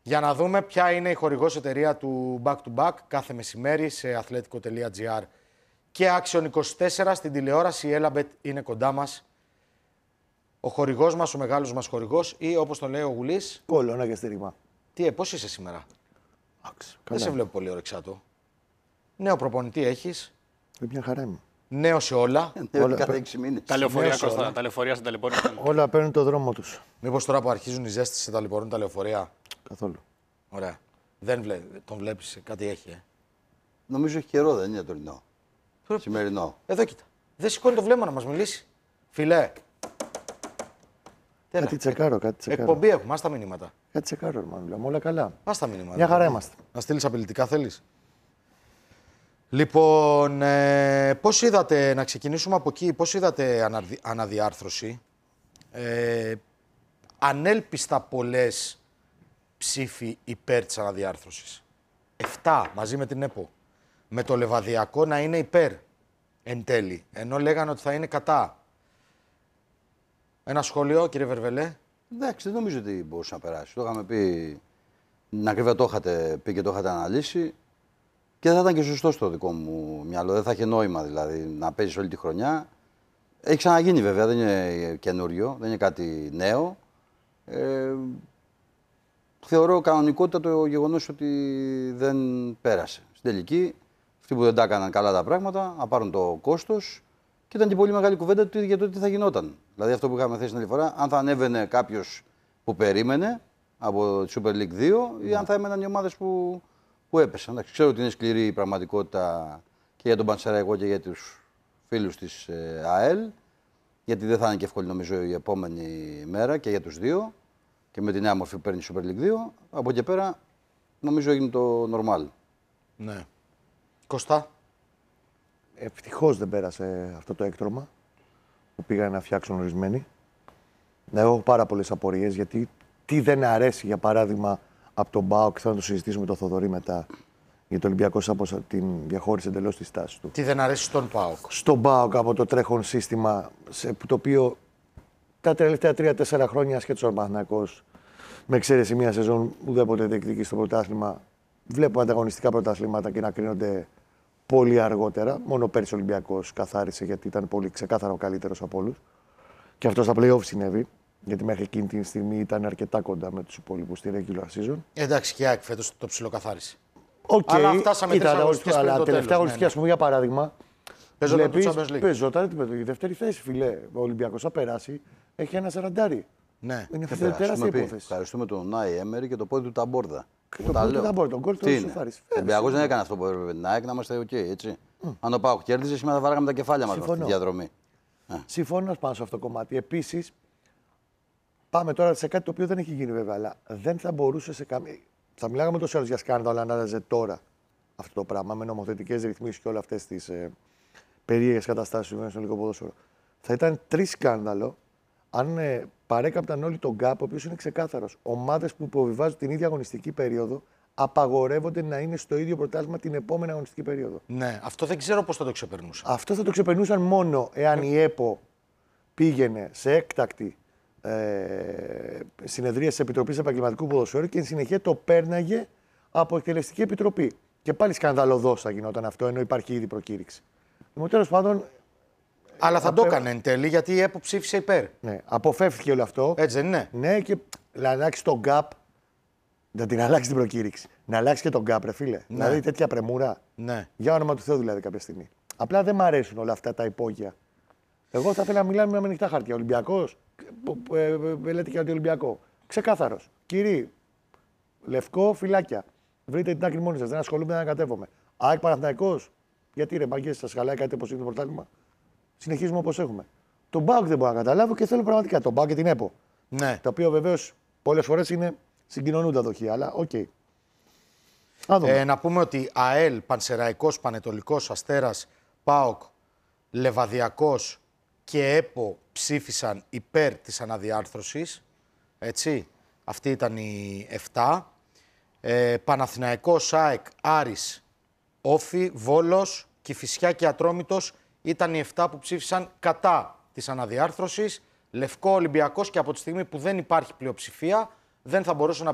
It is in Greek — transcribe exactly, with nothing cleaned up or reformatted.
Για να δούμε ποια είναι η χορηγός εταιρεία του Back to Back κάθε μεσημέρι σε αθλέτικο τελεία τζι άρ και Action είκοσι τέσσερα στην τηλεόραση. Η Elabet είναι κοντά μας. Ο χορηγός μας, ο μεγάλος μας χορηγός ή όπως τον λέει ο Γουλής. Κόλλωνα και στήριγμα. Τι, ε, πώς είσαι σήμερα? Άξι, Δεν σε βλέπω πολύ ωρεξάτο. Νέο προπονητή έχεις. Ε, μια χαρά είμαι. Νέο σε όλα. όλα Κάθε έξι μήνες. Τα λεωφορεία, Νέο σε Κώστα, όλα. τα λεωφορεία στην ταλαιπωρία. Όλα παίρνουν το δρόμο τους. Μήπως τώρα που αρχίζουν οι ζέστες σε ταλαιπωρούν τα λεωφορεία. Καθόλου. Ωραία. Δεν βλέ... τον βλέπεις, κάτι έχει, ε. Νομίζω έχει καιρό, δεν είναι τωρινό. Σημερινό. Εδώ κοίτα. Δεν σηκώνει το βλέμμα να μας μιλήσει. Φιλέ. Τέλα. Κάτι τσεκάρω, κάτι τσεκάρω. Εκπομπή έχουμε, ας τα μηνύματα. Κάτι τσεκάρω, μα μιλάμε. Όλα καλά. Ας τα μηνύματα. Μια χαρά είμαστε. Να στείλεις απειλητικά θέλεις? Λοιπόν, ε, πώς είδατε, να ξεκινήσουμε από εκεί, πώς είδατε αναδι, αναδιάρθρωση. Ε, ανέλπιστα πολλές ψήφοι υπέρ της αναδιάρθρωσης. Εφτά μαζί με την ΕΠΟ. Με το Λεβαδιακό να είναι υπέρ εν τέλει, ενώ λέγανε ότι θα είναι κατά. Ένα σχόλιο, κύριε Βερβελέ. Εντάξει, δεν νομίζω ότι μπορούσε να περάσει. Το είχαμε πει. Να ακριβά το είχατε πει και το είχατε αναλύσει. Και δεν θα ήταν και σωστό στο δικό μου μυαλό. Δεν θα είχε νόημα δηλαδή να παίζει όλη τη χρονιά. Έχει ξαναγίνει βέβαια, δεν είναι καινούριο, δεν είναι κάτι νέο. Ε, θεωρώ κανονικότητα το γεγονός ότι δεν πέρασε. Στην τελική, αυτοί που δεν τα έκαναν καλά τα πράγματα, να πάρουν το κόστος. Και ήταν και πολύ μεγάλη κουβέντα για το τι θα γινόταν. Δηλαδή αυτό που είχαμε θέσει την άλλη φορά, αν θα ανέβαινε κάποιος που περίμενε από τη Super League δύο ή αν θα έμεναν οι ομάδες που, που έπεσαν. Εντάξει, ξέρω ότι είναι σκληρή η πραγματικότητα και για τον Πανσεραϊκό και για τους φίλους της ε, ΑΕΛ. Γιατί δεν θα είναι και εύκολη νομίζω η επόμενη μέρα και για τους δύο. Και με τη νέα μορφή που παίρνει η Super League δύο. Από εκεί πέρα νομίζω έγινε το normal. Ναι. Κωστά. Ευτυχώς δεν πέρασε αυτό το έκτρωμα που πήγαν να φτιάξουν ορισμένοι. Ναι, έχω πάρα πολλές απορίες γιατί τι δεν αρέσει για παράδειγμα από τον ΠΑΟΚ, θα το συζητήσουμε με τον Θοδωρή μετά, για το Ολυμπιακός από την διαχώρησε εντελώς τη στάση του. Τι δεν αρέσει στον ΠΑΟΚ? Στον ΠΑΟΚ από το τρέχον σύστημα, σε, το οποίο τα τελευταία τρία τέσσερα χρόνια ασχέτως ο Παναθηναϊκός, με εξαίρεση μια σεζόν ουδέποτε διεκδικεί στο πρωτάθλημα, βλέπω ανταγωνιστικά πρωταθλήματα και να κρίνονται πολύ αργότερα. Μόνο πέρυσι ο Ολυμπιακός καθάρισε γιατί ήταν πολύ ξεκάθαρα ο καλύτερος από όλους. Και αυτό στα play-off συνέβη, γιατί μέχρι εκείνη τη στιγμή ήταν αρκετά κοντά με τους υπόλοιπους στη regular season. Εντάξει, και η ΑΕΚ φέτος το ψιλοκαθάρισε. Οκ, Αλλά φτάσαμε τρεις αγωνιστικές πριν αλλά το τελευταία τέλος, αγωνιστική, ναι, ας πούμε, για παράδειγμα. Παίζονταν το βλέπεις, Champions League. Παίζονταν η δεύτερη θέση, φιλέ. Ο Ολυμπιακός θα περάσει, έχει ένα σαραντάρι. Ναι. Είναι Ε, τεράστια πει, υπόθεση. Ευχαριστούμε τον Νάι Έμερι και το πόδι του Ταμπόρδα. Το πόδι του Ταμπόρδα, τον γκολ του Σουφάρης. Ο Ολυμπιακός δεν έκανε αυτό που έπρεπε να έκανε, να είμαστε οκ, έτσι. Mm. Αν ο ΠΑΟΚ κέρδιζε, σήμερα θα βάραγαμε τα κεφάλια μας αυτή τη διαδρομή. Συμφωνώ πάνω σε αυτό το κομμάτι. Επίσης, πάμε τώρα σε κάτι το οποίο δεν έχει γίνει βέβαια, αλλά δεν θα μπορούσε σε καμία. Θα μιλάγαμε τόσο άλλως για σκάνδαλο αν άλλαζε τώρα αυτό το πράγμα με νομοθετικές ρυθμίσεις και όλα αυτές τις ε, περίεργες καταστάσεις που στο ελληνικό ποδόσφαιρο. Θα ήταν τρεις σκάνδαλο αν ε, παρέκαπταν όλοι τον γκάπ, ο οποίος είναι ξεκάθαρος. Ομάδες που υποβιβάζουν την ίδια αγωνιστική περίοδο απαγορεύονται να είναι στο ίδιο πρωτάθλημα την επόμενη αγωνιστική περίοδο. Ναι, αυτό δεν ξέρω πώς θα το ξεπερνούσαν. Αυτό θα το ξεπερνούσαν μόνο εάν η ΕΠΟ πήγαινε σε έκτακτη ε, συνεδρία της Επιτροπής Επαγγελματικού Ποδοσφαίρου και εν συνεχεία το πέρναγε από εκτελεστική επιτροπή. Και πάλι σκανδαλωδώς θα γινόταν αυτό, ενώ υπάρχει ήδη προκήρυξη. Λοιπόν, τέλος πάντων. Αλλά θα απε... το έκανε εν τέλει γιατί η ΕΠΟ ψήφισε υπέρ. Ναι, αποφεύθηκε όλο αυτό. Έτσι δεν είναι? Ναι, και να αλλάξει τον γκάπ. Να την αλλάξει την προκήρυξη. Να αλλάξει και τον γκάπ, ρε φίλε. Ναι. Δηλαδή τέτοια πρεμούρα. Ναι. Για όνομα του Θεού δηλαδή κάποια στιγμή. Απλά δεν μ' αρέσουν όλα αυτά τα υπόγεια. Εγώ θα ήθελα να μιλάμε με ανοιχτά χαρτιά. Ολυμπιακός. Ε, ε, ε, λέτε και Ολυμπιακό. Ξεκάθαρος. Κύριοι, λευκό, φυλάκια. Βρείτε την άκρη μόνοι σας. Δεν ασχολούμαι, δεν ανακατεύομαι. ΑΕΚ Παναθηναϊκός. Γιατί ρε μπαγκές, σας χαλάει κάτι όπως είναι το πρωτάθλημα. Συνεχίζουμε όπως έχουμε. Τον ΠΑΟΚ δεν μπορώ να καταλάβω και θέλω πραγματικά τον ΠΑΟΚ και την ΕΠΟ. Ναι. Το οποίο βεβαίως πολλές φορές είναι συγκοινωνούν τα δοχεία, αλλά οκ. Okay. Ε, να πούμε ότι ΑΕΛ, Πανσεραϊκός, Πανετολικός, Αστέρας, ΠΑΟΚ, Λεβαδιακός και ΕΠΟ ψήφισαν υπέρ της αναδιάρθρωσης. Έτσι. Αυτή ήταν η εφτά. Ε, Παναθηναϊκός, ΑΕΚ, Άρης, Όφη, Βόλος, Κηφισιά και Ατρόμητος ήταν οι εφτά που ψήφισαν κατά της αναδιάρθρωσης. Λευκό, Ολυμπιακός και από τη στιγμή που δεν υπάρχει πλειοψηφία δεν θα μπορούσε να